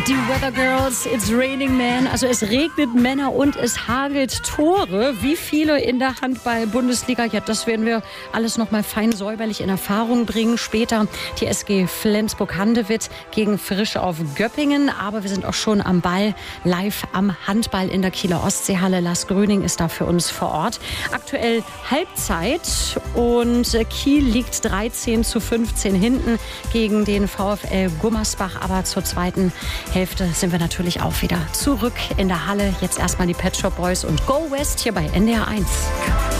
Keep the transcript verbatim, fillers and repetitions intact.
Die Weather Girls, It's Raining Men. Also es regnet Männer und es hagelt Tore. Wie viele in der Handball-Bundesliga? Ja, das werden wir alles noch mal fein säuberlich in Erfahrung bringen. Später die S G Flensburg-Handewitt gegen Frisch auf Göppingen. Aber wir sind auch schon am Ball, live am Handball in der Kieler Ostseehalle. Lars Gröning ist da für uns vor Ort. Aktuell Halbzeit und Kiel liegt dreizehn zu fünfzehn hinten gegen den VfL Gummersbach. Aber zur zweiten Hälfte sind wir natürlich auch wieder zurück in der Halle. Jetzt erstmal die Pet Shop Boys und Go West hier bei N D R eins.